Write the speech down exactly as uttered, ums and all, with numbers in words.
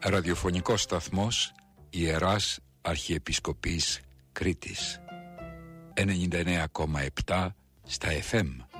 Ραδιοφωνικός σταθμός Ιεράς Αρχιεπισκοπής Κρήτης, ενενήντα εννέα κόμμα επτά στα εφ εμ.